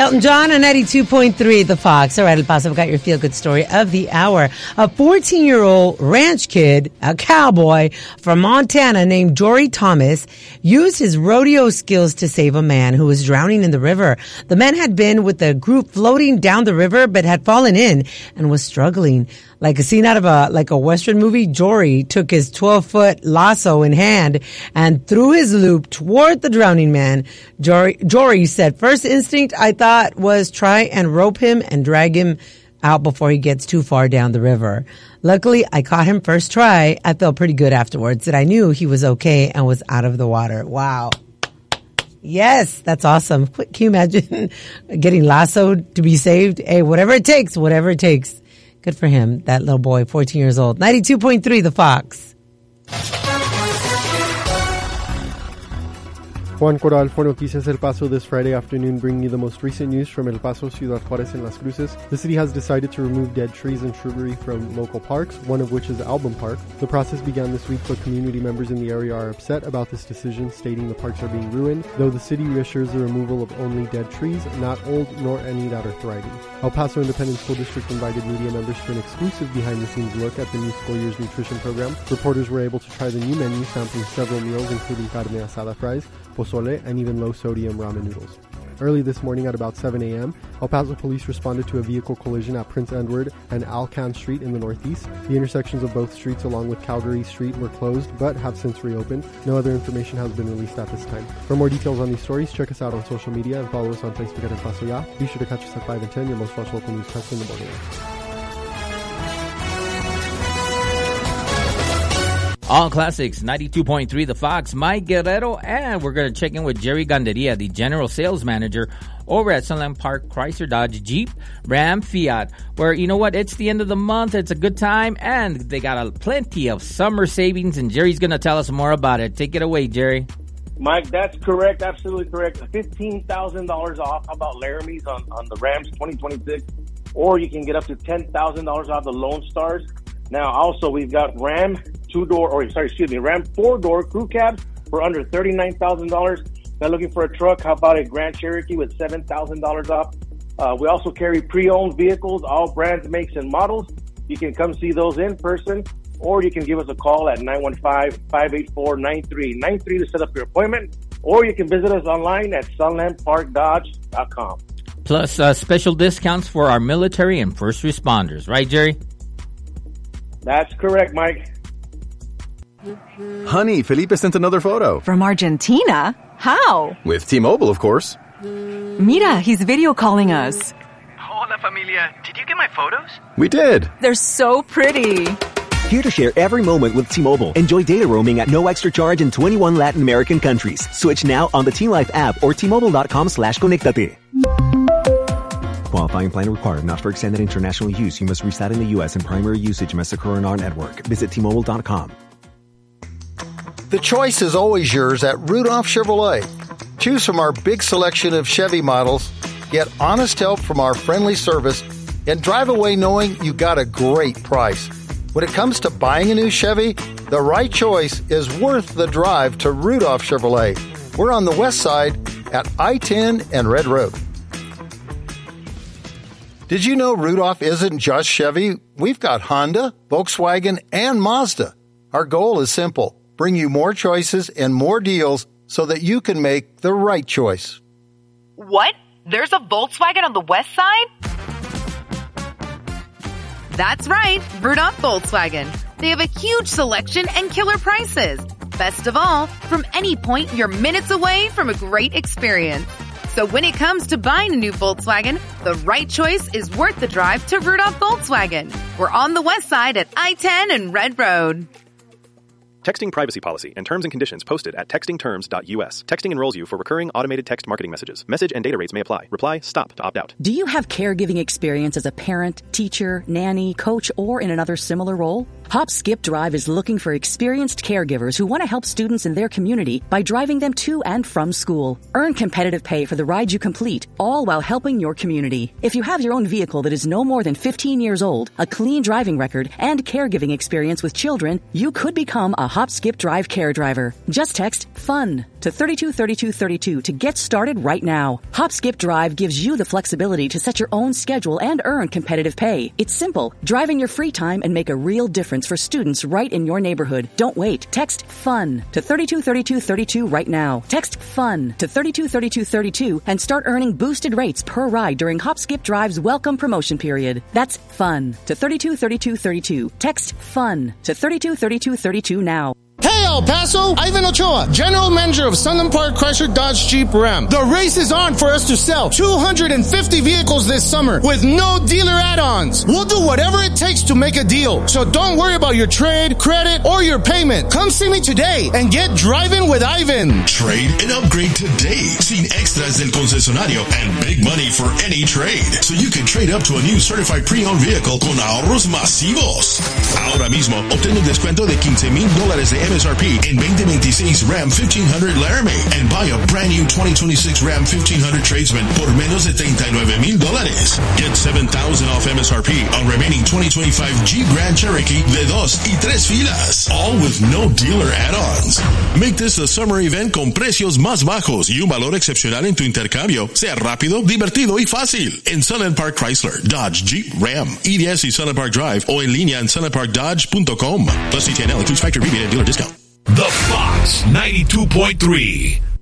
Elton John on 92.3 The Fox. All right, El Paso, I've got your feel-good story of the hour. A 14-year-old ranch kid, a cowboy from Montana named Jory Thomas, used his rodeo skills to save a man who was drowning in the river. The man had been with the group floating down the river, but had fallen in and was struggling. Like a scene out of a Western movie, Jory took his 12-foot lasso in hand and threw his loop toward the drowning man. Jory said, "First instinct I thought was try and rope him and drag him out before he gets too far down the river. Luckily, I caught him first try. I felt pretty good afterwards that I knew he was okay and was out of the water." Wow. Yes, that's awesome. Can you imagine getting lassoed to be saved? Hey, whatever it takes. Good for him, that little boy, 14 years old. 92.3 The Fox. Juan Corral for Noticias El Paso this Friday afternoon, bringing you the most recent news from El Paso, Ciudad Juárez, and Las Cruces. The city has decided to remove dead trees and shrubbery from local parks, one of which is Album Park. The process began this week, but community members in the area are upset about this decision, stating the parks are being ruined, though the city reassures the removal of only dead trees, not old nor any that are thriving. El Paso Independent School District invited media members for an exclusive behind-the-scenes look at the new school year's nutrition program. Reporters were able to try the new menu, sampling several meals, including carne asada fries, pozole, and even low-sodium ramen noodles. Early this morning at about 7 a.m., El Paso police responded to a vehicle collision at Prince Edward and Alcan Street in the northeast. The intersections of both streets along with Calgary Street were closed but have since reopened. No other information has been released at this time. For more details on these stories, check us out on social media and follow us on Facebook at El Paso Ya. Be sure to catch us at 5 and 10, your most watched local newscast in the morning. All Classics, 92.3 The Fox, Mike Guerrero, and we're going to check in with Jerry Ganderia, the General Sales Manager over at Sunland Park Chrysler Dodge Jeep Ram Fiat, where, you know what, it's the end of the month, it's a good time, and they got plenty of summer savings, and Jerry's going to tell us more about it. Take it away, Jerry. Mike, that's correct, absolutely correct. $15,000 off. How about Laramie's on the Rams 2026? Or you can get up to $10,000 off the Lone Stars. Now, also, we've got Ram 4-door crew cabs for under $39,000. Now, looking for a truck, how about a Grand Cherokee with $7,000 off? We also carry pre-owned vehicles, all brands, makes, and models. You can come see those in person, or you can give us a call at 915-584-9393 to set up your appointment, or you can visit us online at sunlandparkdodge.com. Plus, special discounts for our military and first responders. Right, Jerry? That's correct, Mike. Honey, Felipe sent another photo. From Argentina? How? With T-Mobile, of course. Mira, he's video calling us. Hola, familia. Did you get my photos? We did. They're so pretty. Here to share every moment with T-Mobile. Enjoy data roaming at no extra charge in 21 Latin American countries. Switch now on the T-Life app or T-Mobile.com/conectate. Qualifying plan required. Not for extended international use. You must reside in the U.S. and primary usage must occur in our network. Visit T-Mobile.com. The choice is always yours at Rudolph Chevrolet. Choose from our big selection of Chevy models, get honest help from our friendly service, and drive away knowing you got a great price. When it comes to buying a new Chevy, the right choice is worth the drive to Rudolph Chevrolet. We're on the west side at I-10 and Red Road. Did you know Rudolph isn't just Chevy? We've got Honda, Volkswagen, and Mazda. Our goal is simple. Bring you more choices and more deals so that you can make the right choice. What? There's a Volkswagen on the west side? That's right, Rudolph Volkswagen. They have a huge selection and killer prices. Best of all, from any point, you're minutes away from a great experience. So when it comes to buying a new Volkswagen, the right choice is worth the drive to Rudolph Volkswagen. We're on the west side at I-10 and Red Road. Texting privacy policy and terms and conditions posted at textingterms.us. Texting enrolls you for recurring automated text marketing messages. Message and data rates may apply. Reply STOP to opt out. Do you have caregiving experience as a parent, teacher, nanny, coach, or in another similar role? Hop Skip Drive is looking for experienced caregivers who want to help students in their community by driving them to and from school. Earn competitive pay for the ride you complete, all while helping your community. If you have your own vehicle that is no more than 15 years old, a clean driving record, and caregiving experience with children, you could become a Hop Skip Drive care driver. Just text FUN to 323232 to get started right now. Hop Skip Drive gives you the flexibility to set your own schedule and earn competitive pay. It's simple. Drive in your free time and make a real difference for students right in your neighborhood. Don't wait. Text FUN to 323232 right now. Text FUN to 323232 and start earning boosted rates per ride during Hop Skip Drive's welcome promotion period. That's FUN to 323232. Text FUN to 323232 now. Hey El Paso, Ivan Ochoa, General Manager of Sunland Park Chrysler Dodge Jeep Ram. The race is on for us to sell 250 vehicles this summer with no dealer add-ons. We'll do whatever it takes to make a deal. So don't worry about your trade, credit, or your payment. Come see me today and get driving with Ivan. Trade and upgrade today. Sin extras del concesionario and big money for any trade. So you can trade up to a new certified pre-owned vehicle con ahorros masivos. Ahora mismo, obtén un descuento de $15,000 de MSRP in 2026 Ram 1500 Laramie and buy a brand new 2026 Ram 1500 Tradesman por menos de $39,000. Get $7,000 off MSRP on remaining 2025 Jeep Grand Cherokee de 2 y 3 filas. All with no dealer add-ons. Make this a summer event con precios más bajos y un valor excepcional en tu intercambio. Sea rápido, divertido y fácil. En Sunland Park Chrysler, Dodge, Jeep, Ram, EDS y Sunland Park Drive o en línea en sunlandparkdodge.com. Plus CTNL includes factory rebate and dealer discount. The Fox 92.3.